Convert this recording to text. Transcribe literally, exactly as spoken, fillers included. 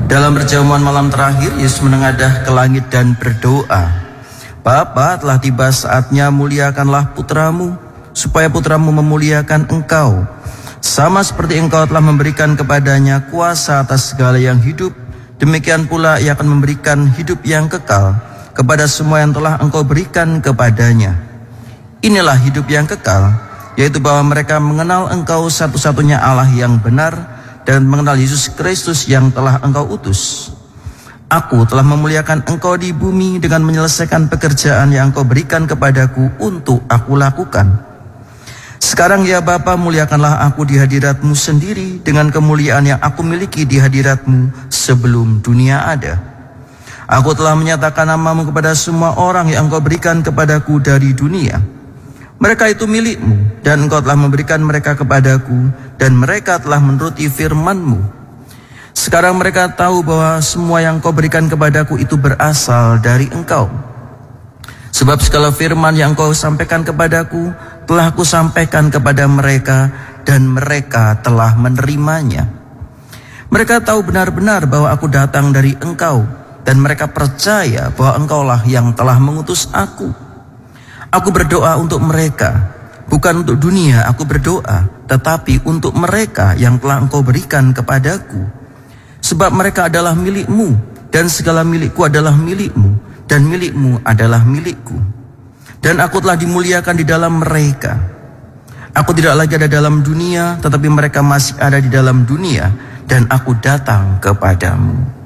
Dalam perjamuan malam terakhir, Yesus menengadah ke langit dan berdoa, Bapa, telah tiba saatnya, muliakanlah putramu, supaya putramu memuliakan engkau, sama seperti engkau telah memberikan kepadanya kuasa atas segala yang hidup. Demikian pula ia akan memberikan hidup yang kekal kepada semua yang telah engkau berikan kepadanya. Inilah hidup yang kekal, yaitu bahwa mereka mengenal engkau satu-satunya Allah yang benar, dan mengenal Yesus Kristus yang telah engkau utus. Aku telah memuliakan engkau di bumi dengan menyelesaikan pekerjaan yang engkau berikan kepadaku untuk aku lakukan. Sekarang ya Bapa, muliakanlah aku di hadiratmu sendiri dengan kemuliaan yang aku miliki di hadiratmu sebelum dunia ada. Aku telah menyatakan namamu kepada semua orang yang engkau berikan kepadaku dari dunia. Mereka itu milikmu, dan engkau telah memberikan mereka kepadaku, dan mereka telah menuruti firman-Mu. Sekarang mereka tahu bahwa semua yang engkau berikan kepadaku itu berasal dari engkau. Sebab segala firman yang engkau sampaikan kepadaku, telah aku sampaikan kepada mereka, dan mereka telah menerimanya. Mereka tahu benar-benar bahwa aku datang dari engkau, dan mereka percaya bahwa engkaulah yang telah mengutus aku. Aku berdoa untuk mereka, bukan untuk dunia aku berdoa, tetapi untuk mereka yang telah engkau berikan kepadaku. Sebab mereka adalah milikmu, dan segala milikku adalah milikmu, dan milikmu adalah milikku. Dan aku telah dimuliakan di dalam mereka. Aku tidak lagi ada dalam dunia, tetapi mereka masih ada di dalam dunia, dan aku datang kepadamu.